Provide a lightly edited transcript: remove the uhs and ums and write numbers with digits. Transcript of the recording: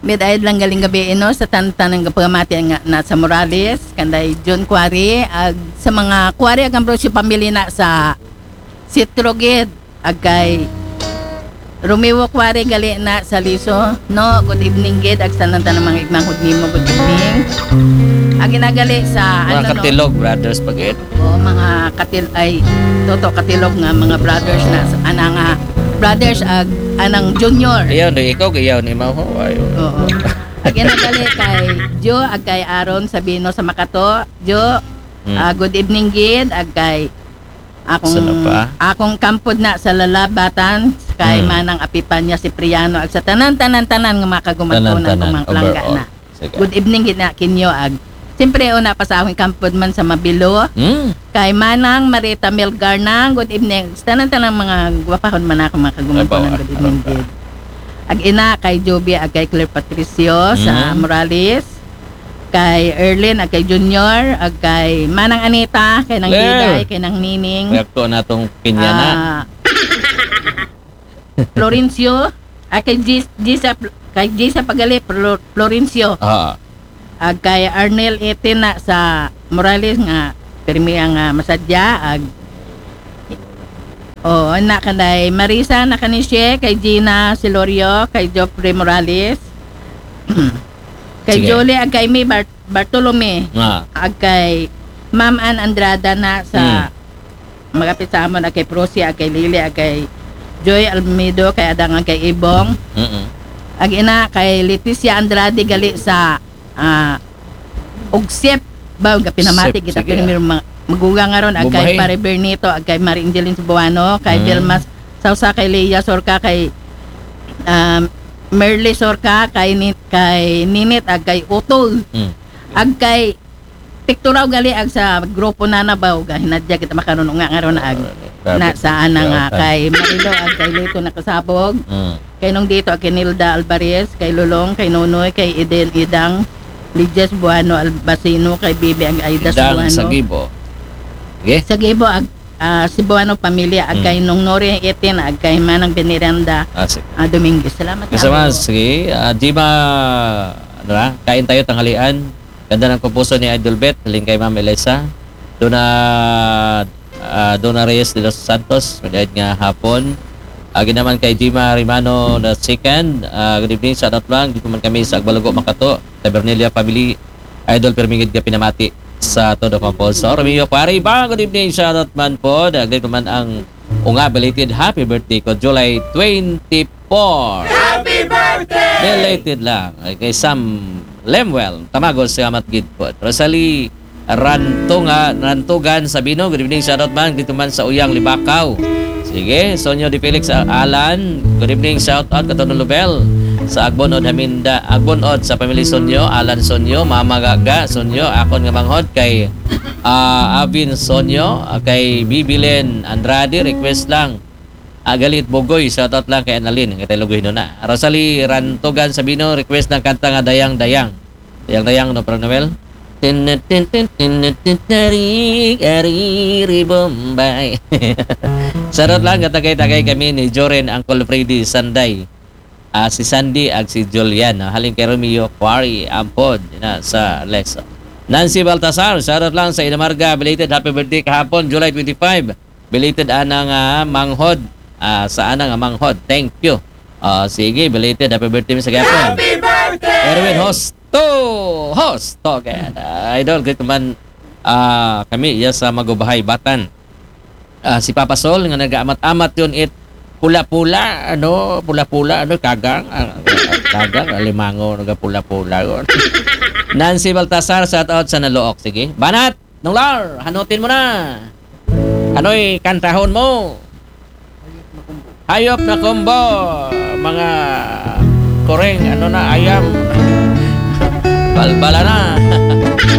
Mid-ayad lang galing gabi no sa tantanang pagamati nga na sa Morales kanday John Quarry ag sa mga Quarry ag Ambrosio pamilya na sa Citrogid ag kay Romeo Quarry gali na sa Liso no good evening gid ag sa tanang mga igmanghod nimo good evening ag ginagali sa Mga Katilog Brothers pag-it. o mga toto katilog nga mga brothers na ana nga brothers ag anang junior. Ayaw na ikaw, ayaw ni Mao. Oo. Ag nagali kay Jo ag kay Aaron Sabino sa Makato. Jo, good evening gid ag kay akong kampod na sa Lalabatan kay Manang Apipanya si Priano ag sa tanan nga makagumatunan ng mga langga na. Good evening gid na kinyo ag siyempre una pa sa akong kampod man sa Mabilo. Kay Manang Marita Melgarnang, good evening. Tanan mga gwapahon man ako makagumatunan good evening gid. Ag ina kay Joby ag kay Claire Patricio sa Morales. Kay Erlin ag kay Junior ag kay Manang Anita kay nang Diday kay nang Nining. Reakto na tong pinya na. Florencio ag kay Gisa Pagali Florencio. Ag kay Arnel Eten na sa Morales nga pirmi ang masadya ag na kanay Marisa na kanisye kay Gina Silorio kay Joffrey Morales kay Jolie ag kay May Bartolome ag kay Ma'am Ann Andrada na sa magapit sa amon ag kay Prosi ag kay Lily ag kay Joy Almedo kay Adang ag kay Ibong ag ina kay Leticia Andrade gali sa Ugsep ba nga pinamati kita kini magugang nga ron ag kay Pare Bernito ag kay Marie Angeline Subuano kay Vilma Sausa kay Leia Sorca kay Merle Sorca kay Ninit ag kay Utol ag kay Picturaw gali ag sa grupo na nabaw ga hinadya kita makaron nga ron ag na sa ana nga kay Marilo ag kay Lito nakasabog kay nung dito ag kay Nilda Alvarez kay Lulong kay Nonoy kay Eden Idang Lidias Buano Albacino kay Bibi ang Aida Buano sa Gibo. Sa Gibo ag si Buano pamilya ag kay nung Nori Eten ag kay Manang Beniranda Dominguez. Salamat kasama sige Dima ano na kain tayo tanghalian. Ganda ng komposo ni Idol Bet haling kay Ma'am Elisa Dona Reyes de los Santos madayad nga hapon. Naman kay Dima Rimano na second. Good evening sa lang. Dito man kami sa Agbalago, Makato. Tabernelia Family. Idol Permingid ka pinamati sa todo komposo. Romeo Quarry ba? Good evening sa man po. Dito man ang belated happy birthday ko. July 24. Happy birthday! Belated lang. Kay Sam Lemwell. Tamagos sa Amat Gid po. Rosalie Rantugan Sabino. Good evening sa man. Dito man sa Uyang Libakaw. Sige, Sonyo Di Felix Alan, good evening, shout out Katono Lubel sa Agbonod Haminda, Agbonod sa pamilya Sonyo, Alan Sonyo, Mama Gaga Sonyo, akon nga manghod kay Avin Sonyo, kay Bibilen Andrade, request lang. Galit Bogoy, shout out lang kay Annalyn, kay Lugoy no na. Rosalie Rantogan Sabino, request ng kanta nga Dayang Dayang. Dayang Dayang no Prang Noel. Bombay. Sarot lang katagay-tagay kami ni Joren Uncle Freddy Sanday. Si Sandy ag si Julian haling kay Romeo Quarry Ampod na sa Leso. Nancy Baltasar, sarot lang sa Inamarga, belated happy birthday kahapon July 25. Belated anang manghod sa anang manghod. Thank you. Sige, belated happy birthday sa gapon. Happy birthday! Erwin host again. Idol great man kami sa Magubahay Batan. Si Papa Sol nga nag-amat-amat yun pula-pula kagang alimango pula-pula yun. Nancy Baltasar shout out sa Nalook. Sige banat Nonglar hanutin mo na ano'y kantahon mo hayop na combo mga koreng ayam balbala na